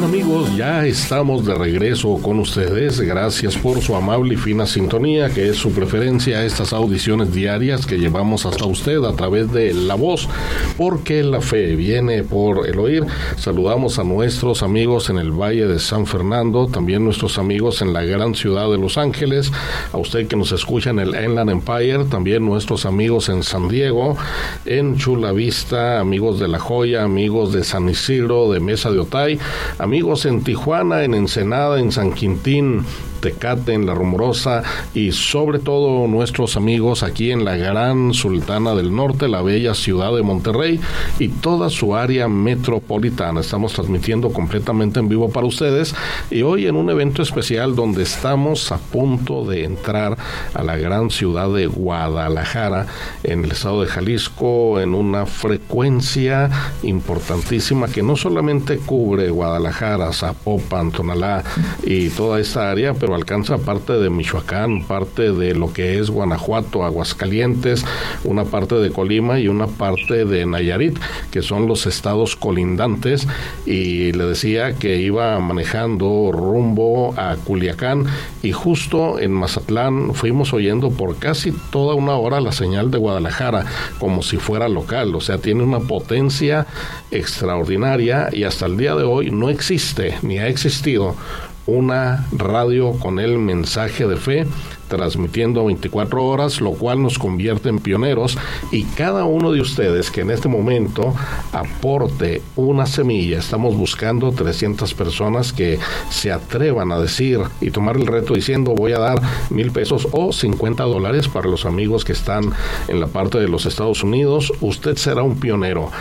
Bien amigos, ya estamos de regreso con ustedes. Gracias por su amable y fina sintonía, que es su preferencia a estas audiciones diarias que llevamos hasta usted a través de la voz, porque la fe viene por el oír. Saludamos a nuestros amigos en el Valle de San Fernando, también nuestros amigos en la gran ciudad de Los Ángeles, a usted que nos escucha en el Inland Empire, también nuestros amigos en San Diego, en Chula Vista, amigos de La Joya, amigos de San Isidro, de Mesa de Otay, amigos en Tijuana, en Ensenada, en San Quintín, Tecate, en La Rumorosa, y sobre todo nuestros amigos aquí en la gran Sultana del Norte, la bella ciudad de Monterrey y toda su área metropolitana. Estamos transmitiendo completamente en vivo para ustedes, y hoy en un evento especial donde estamos a punto de entrar a la gran ciudad de Guadalajara, en el estado de Jalisco, en una frecuencia importantísima que no solamente cubre Guadalajara, Zapopan, Tonalá y toda esta área, pero alcanza parte de Michoacán, parte de lo que es Guanajuato, Aguascalientes, una parte de Colima y una parte de Nayarit, que son los estados colindantes. Y le decía que iba manejando rumbo a Culiacán, y justo en Mazatlán fuimos oyendo por casi toda una hora la señal de Guadalajara, como si fuera local. O sea, tiene una potencia extraordinaria, y hasta el día de hoy no existe ni ha existido una radio con el mensaje de fe transmitiendo 24 horas, lo cual nos convierte en pioneros. Y cada uno de ustedes que en este momento aporte una semilla, estamos buscando 300 personas que se atrevan a decir y tomar el reto diciendo: voy a dar $1,000 o $50 para los amigos que están en la parte de los Estados Unidos. Usted será un pionero.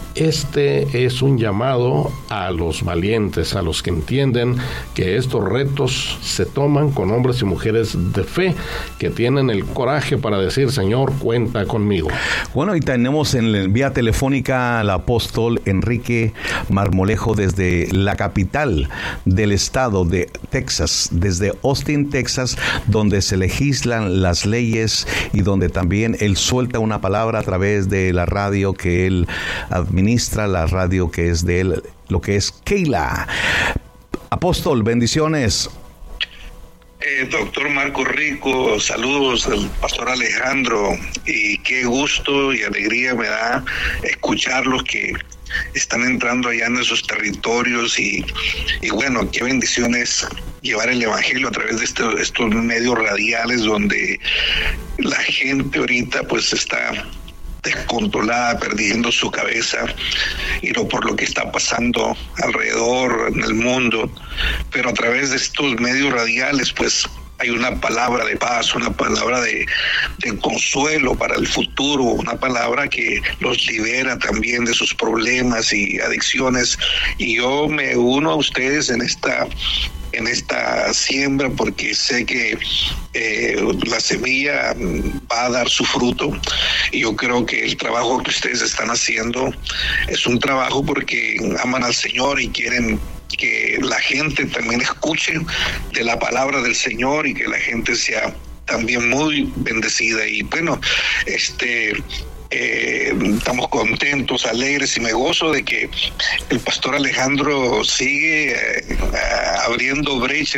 Este es un llamado a los valientes, a los que entienden que estos retos se toman con hombres y mujeres de fe, que tienen el coraje para decir: Señor, cuenta conmigo. Bueno, y tenemos en vía telefónica al apóstol Enrique Marmolejo desde la capital del estado de Texas, desde Austin, Texas, donde se legislan las leyes y donde también él suelta una palabra a través de la radio que él administra, la radio que es de él, lo que es Keila. Apóstol, bendiciones. Doctor Marco Rico, saludos al pastor Alejandro, y qué gusto y alegría me da escucharlos que están entrando allá en esos territorios, y bueno, qué bendición es llevar el evangelio a través de estos medios radiales donde la gente ahorita pues está descontrolada, perdiendo su cabeza, y por lo que está pasando alrededor en el mundo. Pero a través de estos medios radiales pues hay una palabra de paz, una palabra de consuelo para el futuro, una palabra que los libera también de sus problemas y adicciones. Y yo me uno a ustedes en esta siembra, porque sé que la semilla va a dar su fruto, y yo creo que el trabajo que ustedes están haciendo es un trabajo porque aman al Señor y quieren que la gente también escuche de la palabra del Señor, y que la gente sea también muy bendecida. Y bueno, estamos contentos, alegres, y me gozo de que el pastor Alejandro sigue abriendo brecha